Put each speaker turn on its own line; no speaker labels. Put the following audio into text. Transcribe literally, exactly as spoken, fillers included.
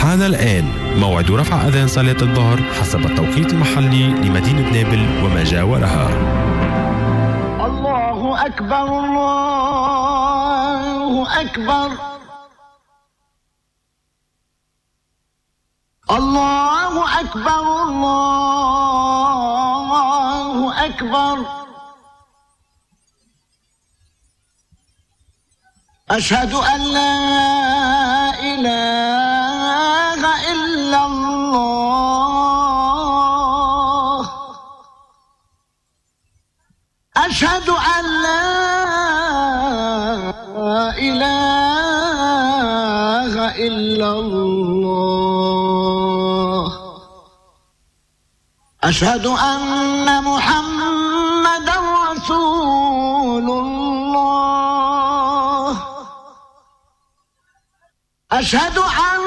حان الآن موعد رفع أذان صلاة الظهر حسب التوقيت المحلي لمدينة نابل وما جاورها.
الله أكبر الله أكبر الله أكبر الله أكبر أشهد أن لا إله إلا الله أشهد أن لا إله إلا الله أشهد أن محمدا رسول الله أشهد أن